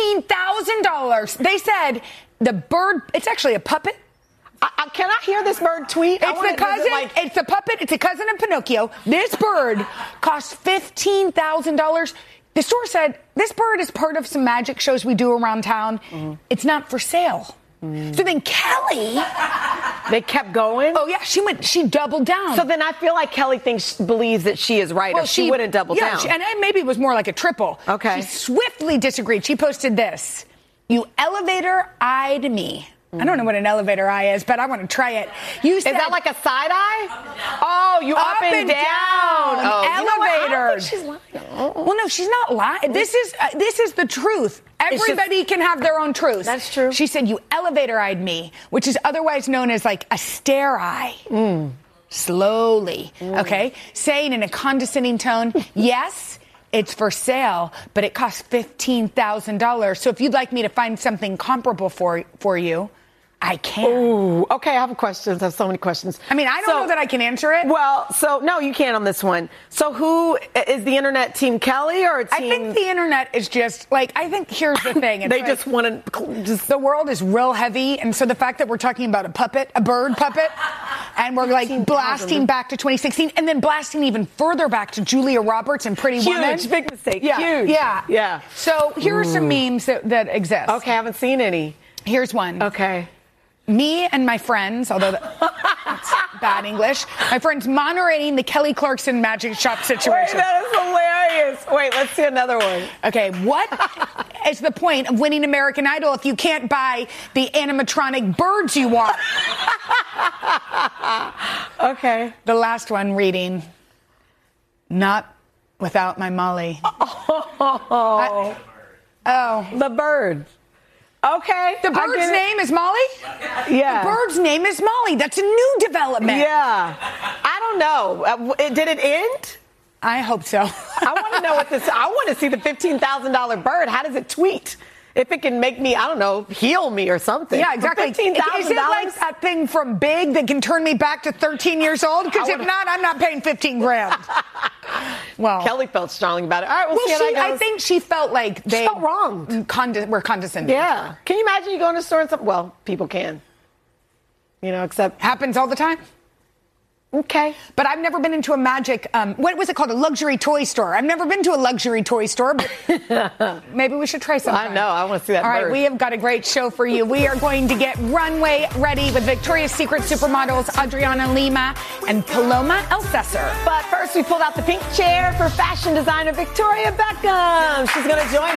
$15,000. They said the bird, it's actually a puppet. Can I hear this bird tweet? It's the cousin. It's the puppet. It's a cousin of Pinocchio. This bird costs $15,000. The store said this bird is part of some magic shows we do around town. Mm-hmm. It's not for sale. So then Kelly, they kept going. Oh yeah, she doubled down. So then I feel like Kelly believes that she is right, or she wouldn't double down. And maybe it was more like a triple. Okay. She swiftly disagreed. She posted this: "You elevator-eyed me." I don't know what an elevator eye is, but I want to try it. You said, is that like a side eye? Oh, you up and down. Oh, elevators. You know what? I think she's lying. Well, no, she's not lying. This is the truth. Everybody can have their own truth. That's true. She said, "You elevator-eyed me," which is otherwise known as like a stare eye. Slowly, okay? Saying in a condescending tone, yes, it's for sale, but it costs $15,000. So if you'd like me to find something comparable for you, I can. Ooh, okay, I have questions. I have so many questions. I mean, I don't know that I can answer it. Well, no, you can't on this one. So who is the internet, Team Kelly or Team? I think the internet is just like, I think here's the thing. It's they like, just want to the world is real heavy. And so the fact that we're talking about a bird puppet, and we're like blasting back to 2016 and then blasting even further back to Julia Roberts and Pretty Woman. Huge, big mistake. Yeah, huge. Yeah. So here are some memes that exist. Okay, I haven't seen any. Here's one. Okay. Me and my friends, although that's bad English, my friends moderating the Kelly Clarkson magic shop situation. Wait, that is hilarious. Wait, let's see another one. Okay, what is the point of winning American Idol if you can't buy the animatronic birds you want? Okay. The last one reading, not without my Molly. The bird. Okay. The bird's name is Molly? Yeah. The bird's name is Molly. That's a new development. Yeah. I don't know. Did it end? I hope so. I want to know I want to see the $15,000 bird. How does it tweet? If it can make me, I don't know, heal me or something. Yeah, exactly. $15,000? Is it like that thing from Big that can turn me back to 13 years old? Because if not, I'm not paying $15,000. Well, Kelly felt strongly about it. All right, we'll see how that goes. I think she felt like they felt wrong. Were condescending. Yeah. Can you imagine you go in a store and something? Well, people can. Except happens all the time. Okay. But I've never been into a magic, what was it called? A luxury toy store. I've never been to a luxury toy store, but maybe we should try sometime. I know. I want to see that All bird. right, we have got a great show for you. We are going to get runway ready with Victoria's Secret supermodels Adriana Lima and Paloma Elsesser. But first, we pulled out the pink chair for fashion designer Victoria Beckham. She's going to join